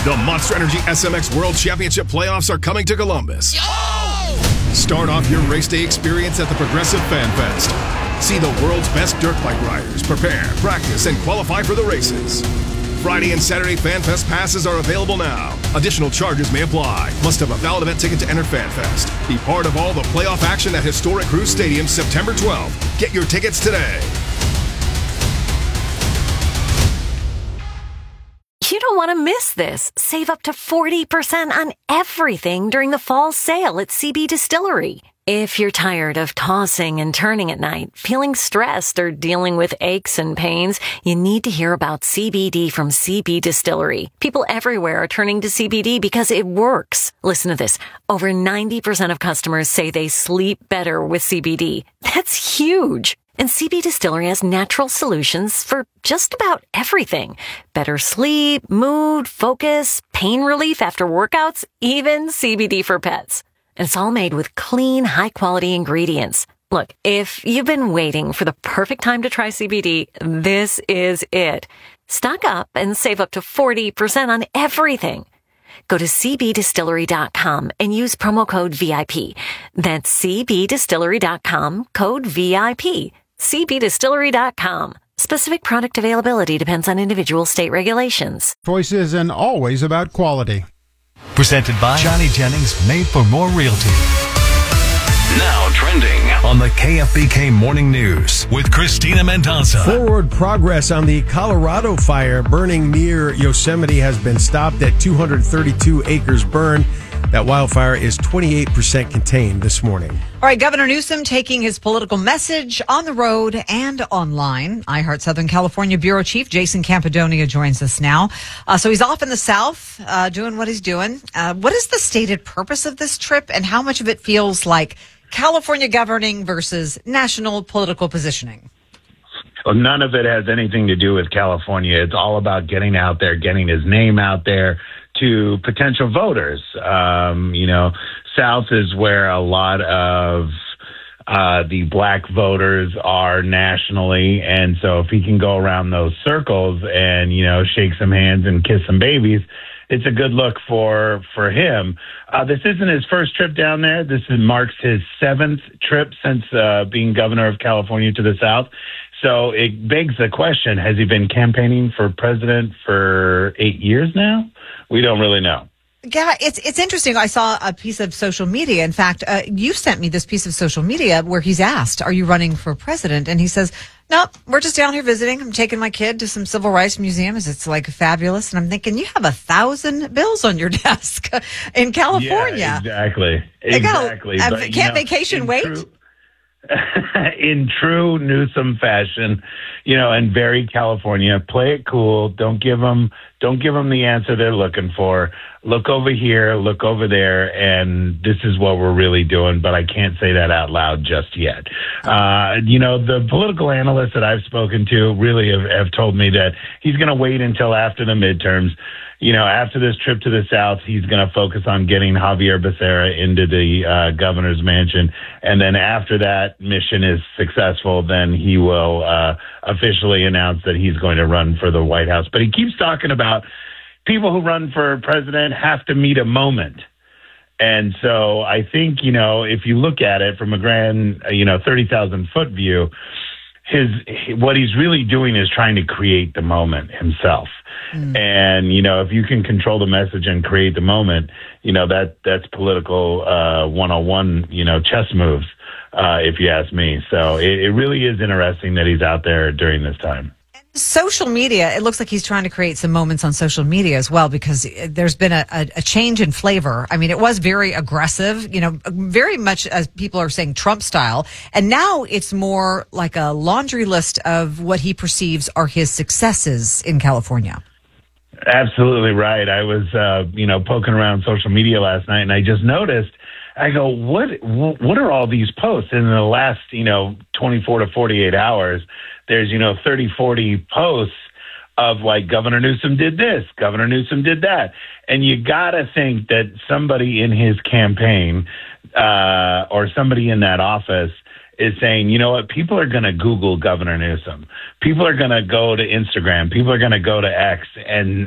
The Monster Energy SMX World Championship playoffs are coming to Columbus. Start off your race day experience at the Progressive Fan Fest. See the world's best dirt bike riders prepare, practice, and qualify for the races. Friday and Saturday Fan Fest passes are available now. Additional charges may apply. Must have a valid event ticket to enter Fan Fest. Be part of all the playoff action at Historic Cruise Stadium September 12th. Get your tickets today. You don't want to miss this. Save up to 40% on everything during the fall sale at CB Distillery. If you're tired of tossing and turning at night, feeling stressed, or dealing with aches and pains, you need to hear about CBD from CB Distillery. People everywhere are turning to CBD because it works. Listen to this. Over 90% of customers say they sleep better with CBD. That's huge. And CB Distillery has natural solutions for just about everything. Better sleep, mood, focus, pain relief after workouts, even CBD for pets. And it's all made with clean, high-quality ingredients. Look, if you've been waiting for the perfect time to try CBD, this is it. Stock up and save up to 40% on everything. Go to cbdistillery.com and use promo code VIP. That's cbdistillery.com, code VIP. cbdistillery.com. Specific product availability depends on individual state regulations. Choices and always about quality. Presented by Johnny Jennings, Made for More Realty. Now trending on the KFBK Morning News with Christina Mendoza. Forward progress on the Colorado fire burning near Yosemite has been stopped at 232 acres burned. That wildfire is 28% contained this morning. All right, Governor Newsom taking his political message on the road and online. iHeart Southern California Bureau Chief Jason Campidonia joins us now. So he's off in the South doing what he's doing. What is the stated purpose of this trip, and how much of it feels like California governing versus national political positioning? Well, none of it has anything to do with California. It's all about getting out there, getting his name out there to potential voters. South is where a lot of the black voters are nationally. And so if he can go around those circles and, shake some hands and kiss some babies, it's a good look for him. This isn't his first trip down there. This marks his 7th trip since being governor of California to the South. So it begs the question, has he been campaigning for president for 8 years now? We don't really know. Yeah, it's interesting. I saw a piece of social media. In fact, you sent me this piece of social media where he's asked, are you running for president? And he says, no, we're just down here visiting. I'm taking my kid to some civil rights museums. It's like fabulous. And I'm thinking, you have 1,000 bills on your desk in California. Yeah, exactly. Can't vacation wait? In true Newsom fashion, and very California, play it cool. Don't give them the answer they're looking for. Look over here, look over there, and this is what we're really doing. But I can't say that out loud just yet. The political analysts that I've spoken to really have told me that he's going to wait until after the midterms. After this trip to the South, he's going to focus on getting Javier Becerra into the governor's mansion. And then after that mission is successful, then he will officially announce that he's going to run for the White House. But he keeps talking about people who run for president have to meet a moment. And so I think, if you look at it from a grand, 30,000 foot view, what he's really doing is trying to create the moment himself. And, if you can control the message and create the moment, that's political 101, chess moves, if you ask me. So it really is interesting that he's out there during this time. Social media, it looks like he's trying to create some moments on social media as well, because there's been a change in flavor. I mean, it was very aggressive, very much, as people are saying, Trump style. And now it's more like a laundry list of what he perceives are his successes in California. Absolutely right. I was, poking around social media last night, and I just noticed, I go, what are all these posts? And in the last, 24 to 48 hours, there's, 30, 40 posts of like, Governor Newsom did this, Governor Newsom did that. And you got to think that somebody in his campaign or somebody in that office is saying, you know what, people are going to Google Governor Newsom. People are going to go to Instagram. People are going to go to X and